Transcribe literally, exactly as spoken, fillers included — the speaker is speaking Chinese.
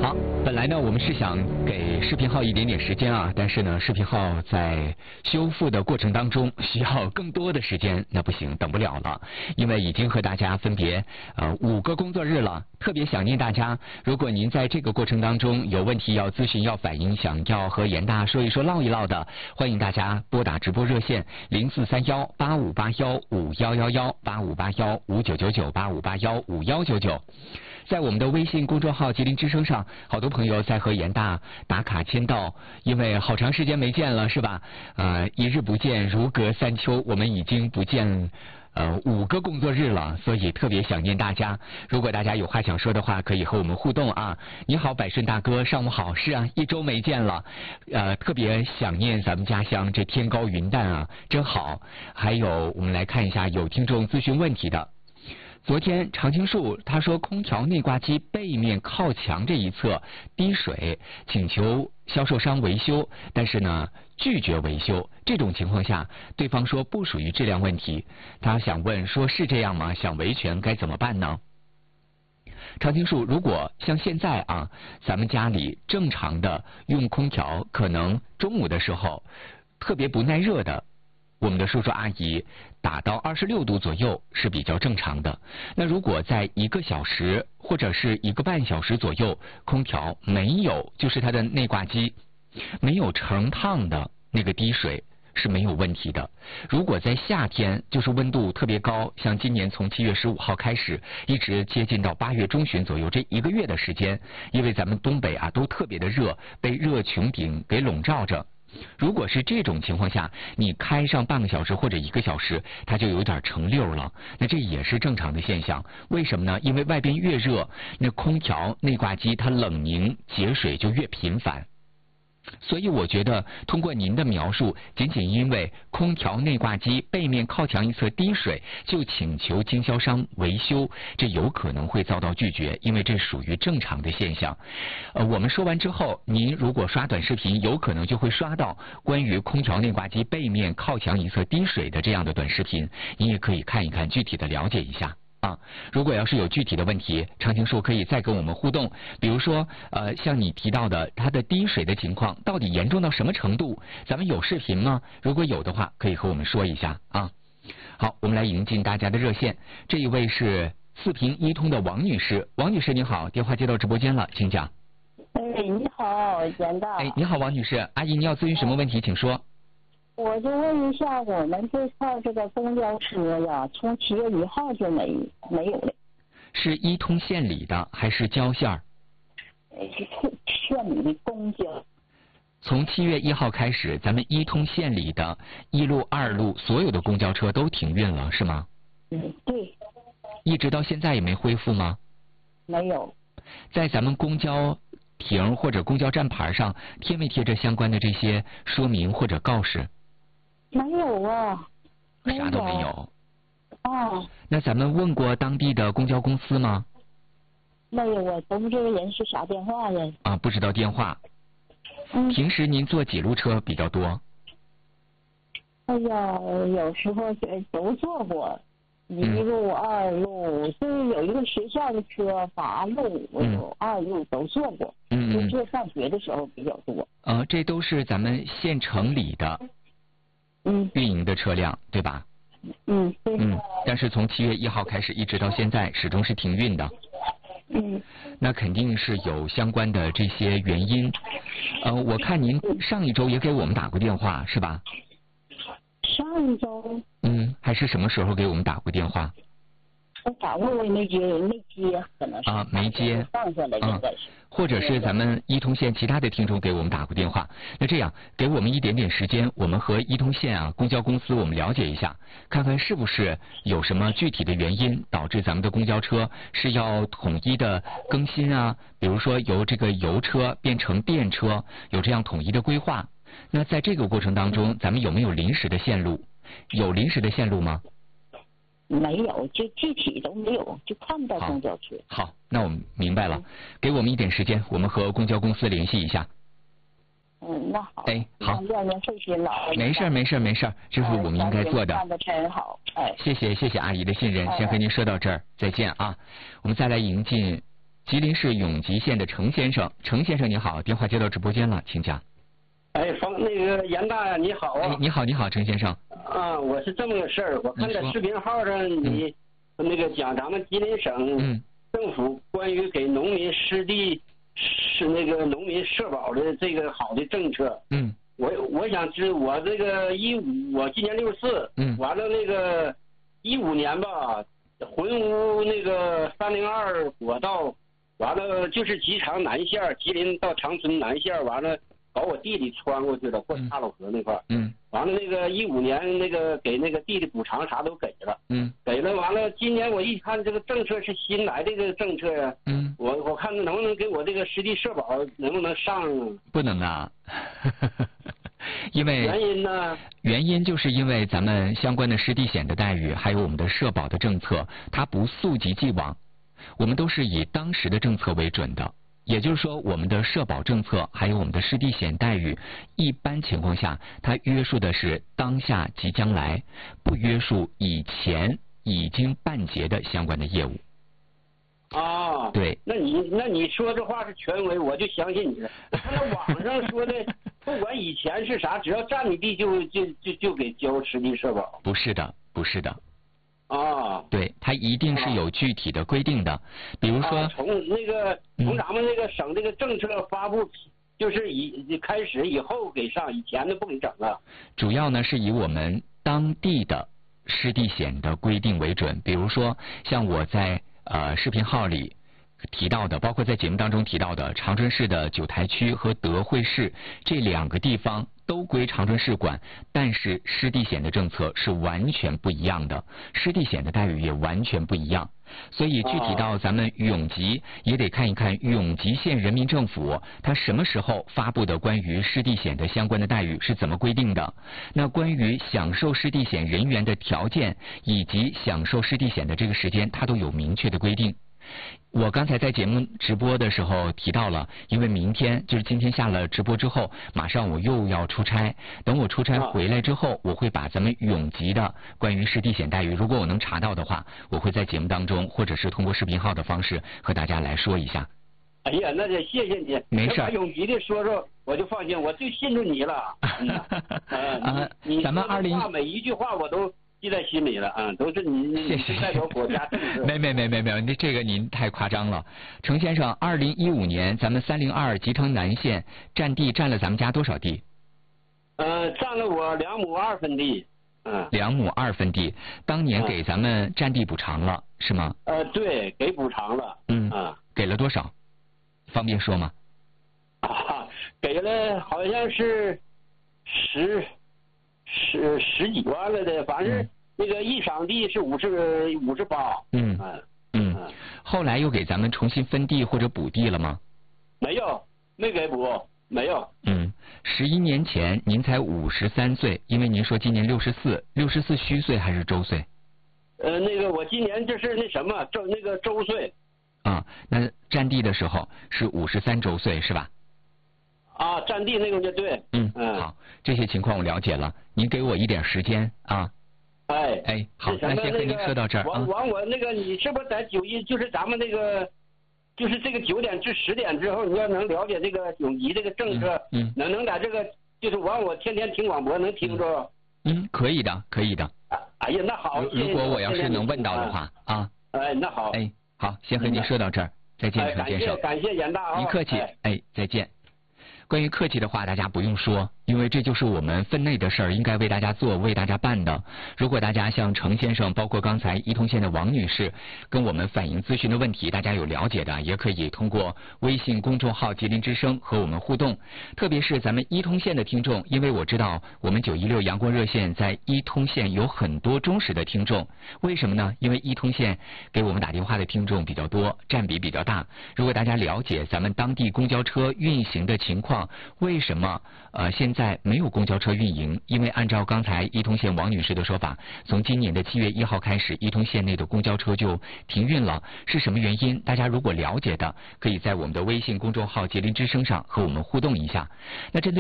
好，本来呢，我们是想给视频号一点点时间啊，但是呢，视频号在修复的过程当中需要更多的时间，那不行，等不了了，因为已经和大家分别呃五个工作日了，特别想念大家。如果您在这个过程当中有问题要咨询、要反映，想要和严大说一说、唠一唠的，欢迎大家拨打直播热线零四三幺八五八幺五幺幺幺八五八幺五九九九八五八幺五幺九九。在我们的微信公众号吉林之声上，好多朋友在和严大打卡签到，因为好长时间没见了，是吧？呃，一日不见如隔三秋，我们已经不见呃五个工作日了，所以特别想念大家。如果大家有话想说的话，可以和我们互动啊。你好，百顺大哥，上午好。是啊，一周没见了，呃，特别想念咱们家乡这天高云淡啊，真好。还有，我们来看一下有听众咨询问题的。昨天常青树他说空调内挂机背面靠墙这一侧滴水，请求销售商维修，但是呢拒绝维修。这种情况下，对方说不属于质量问题。他想问说是这样吗？想维权该怎么办呢？常青树，如果像现在啊，咱们家里正常的用空调，可能中午的时候特别不耐热的，我们的叔叔阿姨打到二十六度左右是比较正常的。那如果在一个小时或者是一个半小时左右，空调没有，就是它的内挂机没有成烫的那个滴水是没有问题的。如果在夏天，就是温度特别高，像今年从七月十五号开始，一直接近到八月中旬左右，这一个月的时间，因为咱们东北啊都特别的热，被热穹顶给笼罩着。如果是这种情况下，你开上半个小时或者一个小时，它就有点成溜了，那这也是正常的现象。为什么呢？因为外边越热，那空调内挂机它冷凝结水就越频繁。所以我觉得通过您的描述，仅仅因为空调内挂机背面靠墙一侧滴水就请求经销商维修，这有可能会遭到拒绝，因为这属于正常的现象。呃，我们说完之后，您如果刷短视频，有可能就会刷到关于空调内挂机背面靠墙一侧滴水的这样的短视频，你也可以看一看，具体的了解一下。啊，如果要是有具体的问题，常青树可以再跟我们互动。比如说，呃，像你提到的，它的滴水的情况到底严重到什么程度？咱们有视频吗？如果有的话，可以和我们说一下啊。好，我们来迎进大家的热线。这一位是四平一通的王女士，王女士您好，电话接到直播间了，请讲。 哎，你好，严大。 哎，你好，王女士，阿姨，你要咨询什么问题，请说。 我就问一下，我们这套这个公交车呀，从七月一号就没没有了。 是一通县里的还是郊县？ 是县里的公交。 从七月一号开始，咱们一通县里的一路、二路所有的公交车都停运了，是吗？ 嗯，对。 一直到现在也没恢复吗？ 没有。 在咱们公交亭或者公交站牌上贴没贴着相关的这些说明或者告示？ 没有啊， 啥都没有。 哦。 那咱们问过当地的公交公司吗？ 没有啊，都不知道人是啥电话呀。 啊，不知道电话。 嗯。 平时您坐几路车比较多？ 哎呀，有时候都坐过，一路、嗯、二路，就是有一个学校的车，八路、嗯、二路都坐过。嗯嗯。就上学的时候比较多。 呃，这都是咱们县城里的。 嗯， 运营的车辆对吧？ 嗯，对。 嗯，但是从七月一号开始一直到现在，始终是停运的。 嗯。 那肯定是有相关的这些原因。呃，我看您上一周也给我们打过电话，是吧？ 上一周。 嗯，还是什么时候给我们打过电话？ 我打过，我也没接，没接，可能是。 啊，没接。 放下来应该是。 或者是咱们一通县其他的听众给我们打过电话，那这样给我们一点点时间，我们和一通县啊公交公司我们了解一下，看看是不是有什么具体的原因导致咱们的公交车是要统一的更新啊，比如说由这个油车变成电车，有这样统一的规划。那在这个过程当中，咱们有没有临时的线路？有临时的线路吗？ 没有，就具体都没有，就看不到公交车。 好，好，那我们明白了，给我们一点时间，我们和公交公司联系一下。 嗯，那好。 哎，好。 让您费心了。 没事没事没事，这是我们应该做的。 干得真好，哎。 谢谢谢谢阿姨的信任，先和您说到这儿，再见啊。我们再来迎进吉林市永吉县的程先生，程先生你好，电话接到直播间了，请讲。 哎，方那个严大呀，你好啊！ 哎，你好，你好，程先生。 啊，我是这么个事儿，我看在视频号上你、嗯、那个讲咱们吉林省政府关于给农民湿地是那个农民社保的这个好的政策。嗯。我我想知我这个一五，我今年六十四。嗯。完了那个一五年吧，浑屋那个三零二国道，完了就是吉长南线，吉林到长春南线，完了。把我弟弟穿过去了，过岔路河那块儿。嗯。完了，那个一五年那个给那个弟弟补偿啥都给了。嗯。给了，完了，今年我一看这个政策是新来的这个政策呀。嗯。我我看能不能给我这个实地社保能不能上啊？ 不能啊。因为原因呢？ 原因就是因为咱们相关的湿地险的待遇，还有我们的社保的政策，它不溯及既往，我们都是以当时的政策为准的。也就是说，我们的社保政策还有我们的湿地险待遇，一般情况下，它约束的是当下及将来，不约束以前已经办结的相关的业务。 啊， 对。 那你那你说这话是权威，我就相信你了。那网上说的，不管以前是啥，只要占你地就就就就给交湿地社保。 不是的，不是的。 啊， 对，它一定是有具体的规定的，啊、比如说、 啊、从那个从咱们那个省这个政策发布，就是以开始以后给上，以前的不给整了。 主要呢是以我们当地的湿地险的规定为准，比如说像我在呃视频号里提到的，包括在节目当中提到的长春市的九台区和德惠市这两个地方。都归长春市管，但是湿地险的政策是完全不一样的，湿地险的待遇也完全不一样。所以具体到咱们永吉，也得看一看永吉县人民政府它什么时候发布的关于湿地险的相关的待遇是怎么规定的。那关于享受湿地险人员的条件以及享受湿地险的这个时间，它都有明确的规定。我刚才在节目直播的时候提到了，因为明天就是今天下了直播之后，马上我又要出差。等我出差回来之后，我会把咱们永吉的关于湿地险待遇，如果我能查到的话，我会在节目当中或者是通过视频号的方式和大家来说一下。 哎呀，那就谢谢你。 没事。 把永吉的说说，我就放心，我就信着你了。嗯、 啊， 你咱们二零每一句话我都。记在心里了啊，都是你， 谢谢代表国家政策。 没没没没没，那这个您太夸张了，程先生。二零一五年，咱们三零二吉昌南县占地占了咱们家多少地？ 呃，占了我两亩二分地。嗯。 两亩二分地，当年给咱们占地补偿了，嗯、是吗？ 呃，对，给补偿了。 嗯啊， 给了多少？方便说吗？ 啊，给了好像是十。十十几万了的，反正那个一场地是五十五十八。 嗯嗯嗯。后来又给咱们重新分地或者补地了吗？ 没有，没给补，没有。 嗯，十一年前您才五十三岁，因为您说今年六十四，六十四虚岁还是周岁？ 呃，那个我今年就是那什么周那个周岁。 啊，那占地的时候是五十三周岁是吧？ 啊，占地那个就对。 嗯嗯，好，这些情况我了解了，您给我一点时间啊。 哎哎，好，那先和您说到这儿啊。完我那个，你是不是在九一，就是咱们那个，就是这个九点至十点之后，你要能了解这个永吉这个政策，嗯，能能在这个，就是完我天天听广播能听着。 嗯，可以的，可以的。 哎呀，那好。 如果我要是能问到的话啊。 哎，那好。 哎，好，先和您说到这儿，再见，程先生。 感谢严大啊。 您客气，哎，再见。关于客气的话，大家不用说，因为这就是我们分内的事儿，应该为大家做、为大家办的。如果大家像程先生，包括刚才伊通县的王女士，跟我们反映咨询的问题，大家有了解的，也可以通过微信公众号“吉林之声”和我们互动。特别是咱们伊通县的听众，因为我知道我们九一六阳光热线在伊通县有很多忠实的听众。为什么呢？因为伊通县给我们打电话的听众比较多，占比比较大。如果大家了解咱们当地公交车运行的情况，为什么呃现在没有公交车运营？因为按照刚才伊通县王女士的说法，从今年的七月一号开始，伊通县内的公交车就停运了。是什么原因？大家如果了解的，可以在我们的微信公众号“吉林之声”上和我们互动一下。那针对